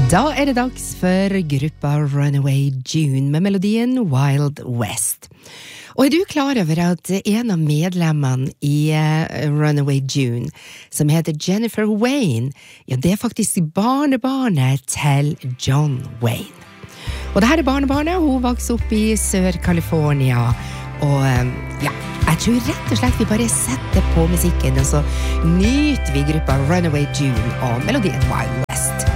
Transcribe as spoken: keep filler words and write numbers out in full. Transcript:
Da er det dags for gruppa Runaway June med melodien Wild West. Og er du klar over at en av medlemmene i uh, Runaway June, som heter Jennifer Wayne, ja, det er faktisk barnebarnet til John Wayne. Og det her er barnebarnet, hun vokste opp i Sør-California, og um, ja, jeg tror rett og slett vi bare setter på musikken, og så nyter vi gruppa Runaway June og melodien Wild West.